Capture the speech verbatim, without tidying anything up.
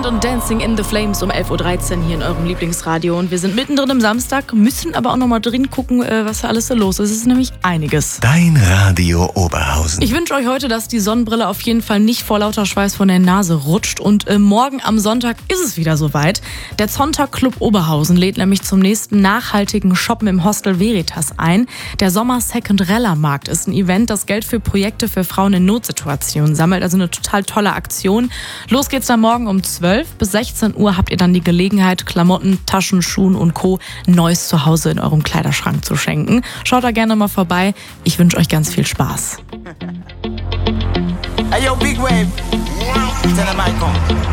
und Dancing in the Flames um elf Uhr dreizehn hier in eurem Lieblingsradio. Und wir sind mittendrin im Samstag, müssen aber auch noch mal drin gucken, was da alles so los ist. Es ist nämlich einiges. Dein Radio Oberhausen. Ich wünsche euch heute, dass die Sonnenbrille auf jeden Fall nicht vor lauter Schweiß von der Nase rutscht. Und äh, morgen am Sonntag ist es wieder soweit. Der Zonta Club Oberhausen lädt nämlich zum nächsten nachhaltigen Shoppen im Hostel Veritas ein. Der Sommer Second Rella Markt ist ein Event, das Geld für Projekte für Frauen in Notsituationen sammelt. Also eine total tolle Aktion. Los geht's dann morgen um zwölf bis sechzehn Uhr habt ihr dann die Gelegenheit, Klamotten, Taschen, Schuhen und Co. Neues Zuhause in eurem Kleiderschrank zu schenken. Schaut da gerne mal vorbei. Ich wünsche euch ganz viel Spaß. Hey yo, Big Wave. Tell them I come.